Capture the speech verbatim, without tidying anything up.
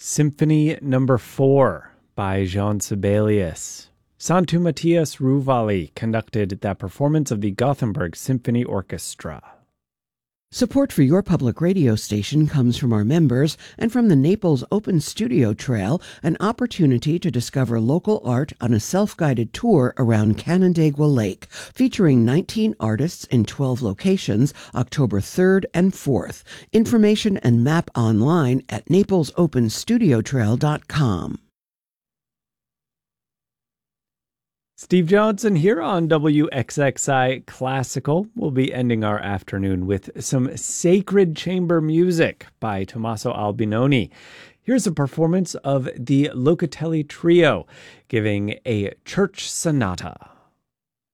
Symphony Number Four by Jean Sibelius. Santu Matthias Ruvali conducted that performance of the Gothenburg Symphony Orchestra. Support for your public radio station comes from our members and from the Naples Open Studio Trail, an opportunity to discover local art on a self-guided tour around Canandaigua Lake, featuring nineteen artists in twelve locations, October third and fourth. Information and map online at naples open studio trail dot com. Steve Johnson here on W X X I Classical. We'll be ending our afternoon with some sacred chamber music by Tommaso Albinoni. Here's a performance of the Locatelli Trio giving a church sonata.